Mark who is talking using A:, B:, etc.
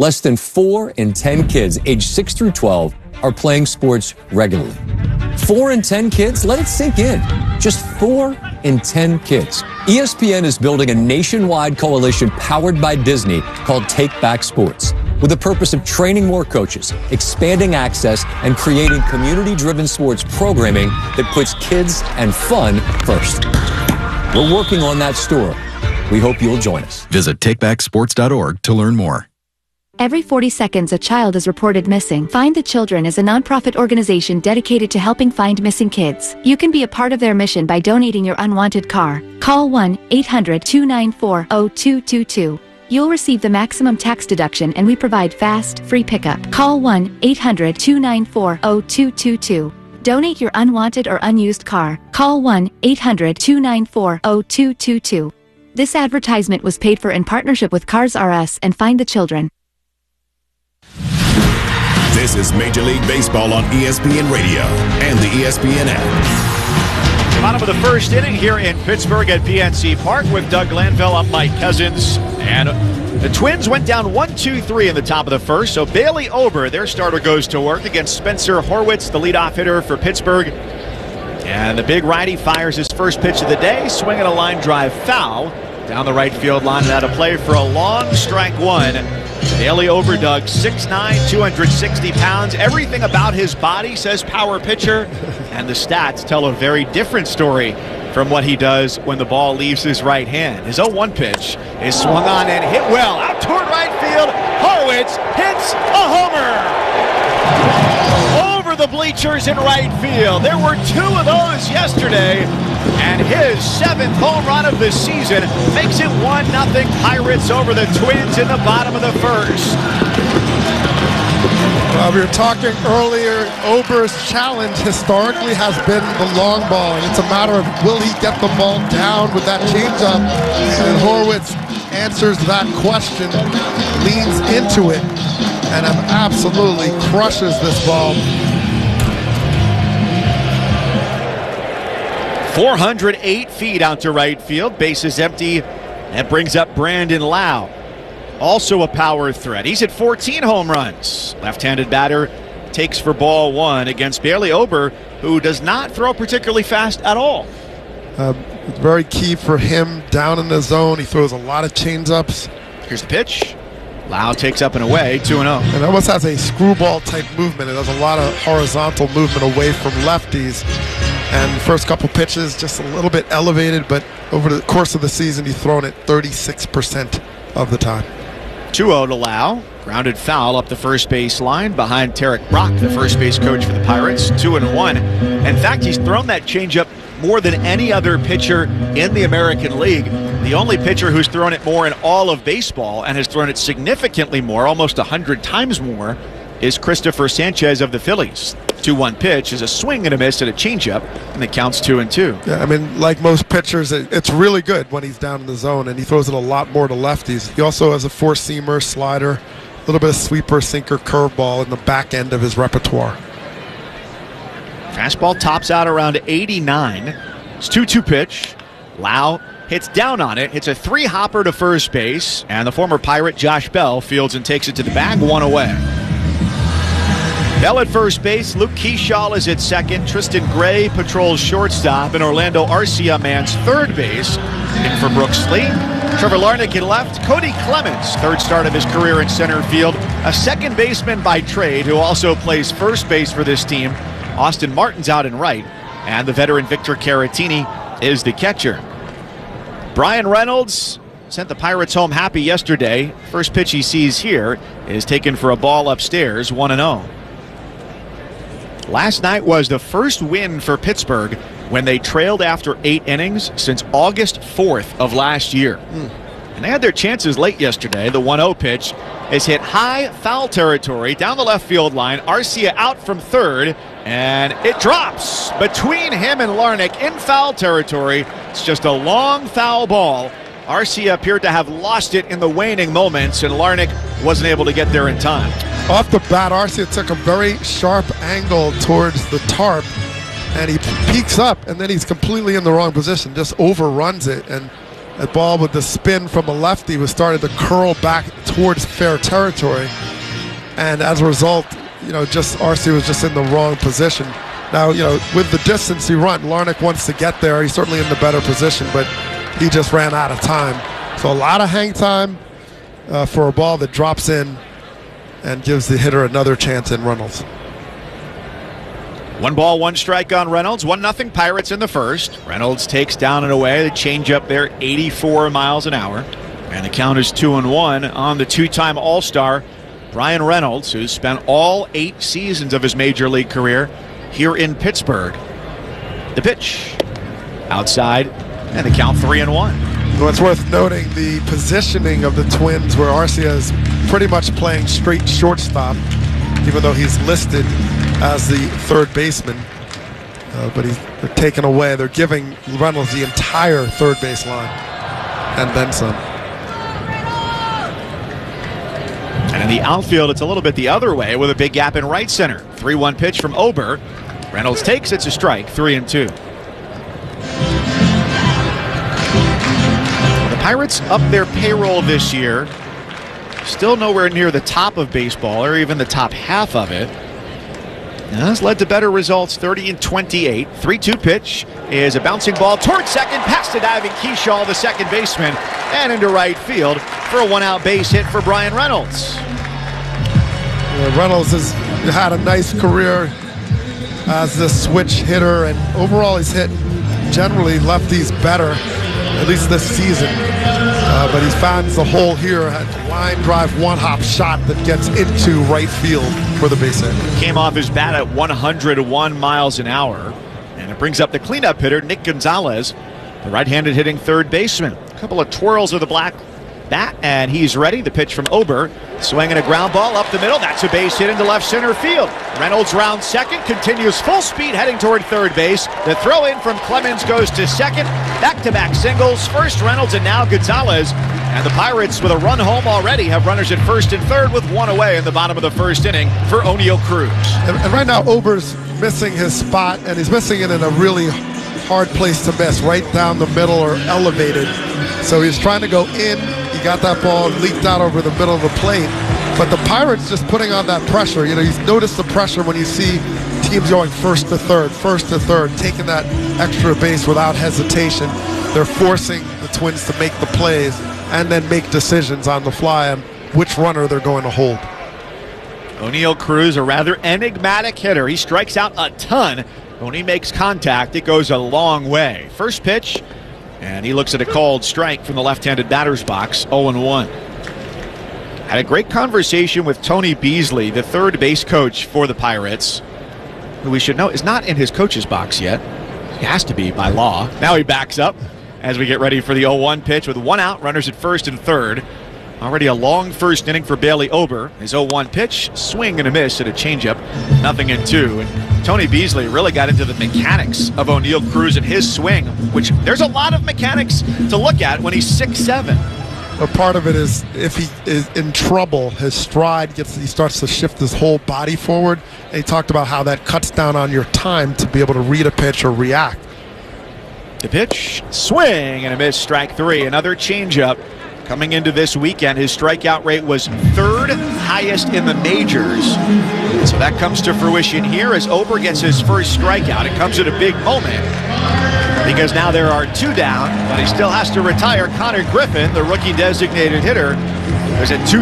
A: less than 4 in 10 kids aged 6 through 12 are playing sports regularly. 4 in 10 kids? Let it sink in. Just 4 in 10 kids. ESPN is building a nationwide coalition powered by Disney called Take Back Sports, with the purpose of training more coaches, expanding access, and creating community-driven sports programming that puts kids and fun first. We're working on that story. We hope you'll join us.
B: Visit takebacksports.org to learn more.
C: Every 40 seconds, a child is reported missing. Find the Children is a nonprofit organization dedicated to helping find missing kids. You can be a part of their mission by donating your unwanted car. Call 1-800-294-0222. You'll receive the maximum tax deduction, and we provide fast, free pickup. Call 1-800-294-0222. Donate your unwanted or unused car. Call 1-800-294-0222. This advertisement was paid for in partnership with Cars R Us and Find the Children.
D: This is Major League Baseball on ESPN Radio and the ESPN app.
E: Bottom of the first inning here in Pittsburgh at PNC Park with Doug Glanville up Mike Cousins. And the Twins went down 1-2-3 in the top of the first. So Bailey Ober, their starter, goes to work against Spencer Horwitz, the leadoff hitter for Pittsburgh. And the big righty fires his first pitch of the day, swinging a line drive foul down the right field line, and out of play for a long strike one. Bailey Ober, Doug, 6'9", 260 pounds. Everything about his body says power pitcher, and the stats tell a very different story from what he does when the ball leaves his right hand. His 0-1 pitch is swung on and hit well. Out toward right field, Horwitz hits a homer! Over the bleachers in right field. There were 2 of those yesterday, and his 7th home run of the season makes it 1-0 Pirates over the Twins in the bottom of the first.
F: We were talking earlier, Ober's challenge historically has been the long ball, and it's a matter of will he get the ball down with that changeup, and Horwitz answers that question, leans into it, and absolutely crushes this ball.
E: 408 feet out to right field, bases empty. That brings up Brandon Lau, also a power threat. He's at 14 home runs. Left-handed batter takes for ball 1 against Bailey Ober, who does not throw particularly fast at all.
F: It's very key for him down in the zone. He throws a lot of changeups.
E: Here's the pitch. Lau takes up and away, 2-0.
F: And almost has a screwball type movement. It does a lot of horizontal movement away from lefties. And the first couple pitches just a little bit elevated, but over the course of the season, he's thrown it 36% of the time.
E: 2-0 to Lau. Grounded foul up the first base line behind Tarek Brock, the first base coach for the Pirates. 2-1. In fact, he's thrown that changeup more than any other pitcher in the American League. The only pitcher who's thrown it more in all of baseball and has thrown it significantly more, almost 100 times more, is Christopher Sanchez of the Phillies. 2-1 pitch is a swing and a miss at a changeup, and it counts 2-2.
F: Yeah, I mean, like most pitchers, it's really good when he's down in the zone, and he throws it a lot more to lefties. He also has a four-seamer, slider, a little bit of sweeper, sinker, curveball in the back end of his repertoire.
E: Fastball tops out around 89. It's 2-2 pitch. Lau hits down on it. Hits a 3-hopper to first base, and the former Pirate Josh Bell fields and takes it to the bag, 1 away. Bell at first base. Luke Keyshaw is at second. Tristan Gray patrols shortstop, and Orlando Arcia mans third base. In for Brooks Lee. Trevor Larnach in left. Cody Clemens, third start of his career in center field. A second baseman by trade who also plays first base for this team. Austin Martin's out in right, and the veteran Victor Caratini is the catcher. Brian Reynolds sent the Pirates home happy yesterday. First pitch he sees here is taken for a ball upstairs, 1-0. Last night was the first win for Pittsburgh when they trailed after 8 innings since August 4th of last year. And they had their chances late yesterday. The 1-0 pitch is hit high foul territory down the left field line. Arcia out from third, and it drops between him and Larnach in foul territory. It's just a long foul ball. Arcia appeared to have lost it in the waning moments, and Larnach wasn't able to get there in time.
F: Off the bat, Arcia took a very sharp angle towards the tarp, and he peeks up, and then he's completely in the wrong position, just overruns it, and that ball with the spin from a lefty was started to curl back towards fair territory. And as a result, just RC was just in the wrong position. Now, with the distance he run, Larnach wants to get there. He's certainly in the better position, but he just ran out of time. So a lot of hang time for a ball that drops in and gives the hitter another chance in Reynolds.
E: 1 ball, 1 strike on Reynolds. 1-0 Pirates in the first. Reynolds takes down and away. The changeup there, 84 miles an hour. And the count is 2-1 on the 2-time All-Star, Bryan Reynolds, who's spent all 8 seasons of his major league career here in Pittsburgh. The pitch outside, and the count 3-1.
F: Well, it's worth noting the positioning of the Twins, where Arcia is pretty much playing straight shortstop, even though he's listed as the third baseman. But they're taken away. They're giving Reynolds the entire third base line, and then some.
E: And in the outfield, it's a little bit the other way with a big gap in right center. 3-1 pitch from Ober. Reynolds takes, it's a strike, 3-2. The Pirates up their payroll this year. Still nowhere near the top of baseball, or even the top half of it. And that's led to better results, 30-28. 3-2 pitch is a bouncing ball towards second, past the diving Keyshaw, the second baseman, and into right field for a 1-out base hit for Bryan Reynolds.
F: Reynolds has had a nice career as the switch hitter, and overall he's hit generally lefties better, at least this season. But he finds the hole here at line drive, one-hop shot that gets into right field for the base hit.
E: Came off his bat at 101 miles an hour, and it brings up the cleanup hitter, Nick Gonzalez, the right-handed hitting third baseman. A couple of twirls of the black bat, and he's ready. The pitch from Ober, swinging a ground ball up the middle. That's a base hit into left center field. Reynolds rounds second, continues full speed heading toward third base. The throw in from Clemens goes to second. Back-to-back singles. First Reynolds and now Gonzalez. And the Pirates, with a run home already, have runners at first and third with 1 away in the bottom of the first inning for O'Neill Cruz.
F: And right now Ober's missing his spot, and he's missing it in a really hard place to miss, right down the middle or elevated. So he's trying to go in. He got that ball leaked out over the middle of the plate. But the Pirates just putting on that pressure. You notice the pressure when you see teams going first to third, taking that extra base without hesitation. They're forcing the Twins to make the plays and then make decisions on the fly on which runner they're going to hold.
E: O'Neill Cruz, a rather enigmatic hitter. He strikes out a ton. When he makes contact, it goes a long way. First pitch, and he looks at a called strike from the left-handed batter's box, 0-1. Had a great conversation with Tony Beasley, the third base coach for the Pirates, who we should know is not in his coach's box yet. He has to be by law. Now he backs up as we get ready for the 0-1 pitch with 1 out, runners at first and third. Already a long first inning for Bailey Ober. His 0-1 pitch, swing and a miss at a changeup, 0-2. And Tony Beasley really got into the mechanics of O'Neill Cruz and his swing, which there's a lot of mechanics to look at when he's 6'7".
F: A part of it is if he is in trouble, his stride he starts to shift his whole body forward. And he talked about how that cuts down on your time to be able to read a pitch or react.
E: The pitch, swing and a miss, strike 3. Another changeup. Coming into this weekend, his strikeout rate was 3rd highest in the majors. So that comes to fruition here as Ober gets his first strikeout. It comes at a big moment because now there are 2 down, but he still has to retire Connor Griffin, the rookie designated hitter. There's a 2